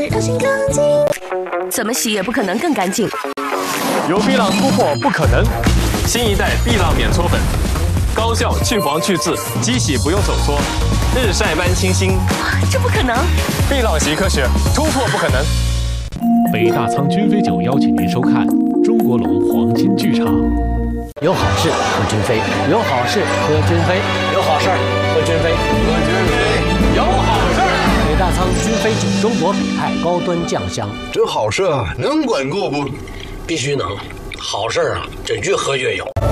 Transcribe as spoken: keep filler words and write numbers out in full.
要洗干净， 怎么洗也不可能更干净。 有碧浪突破不可能，新一代碧浪免搓粉，高效去黄去渍，机洗不用手搓，日晒般清新。 这不可能！ 碧浪洗科学，突破不可能。 北大仓君飞酒邀请您收看中国龙黄金剧场。 有好事喝君飞，有好事喝君飞，有好事喝君飞，喝君飞，有好事。北大仓君飞酒，中国北派高端酱香。 这好事啊，能管够不？ 必须能，好事啊，这越喝越有。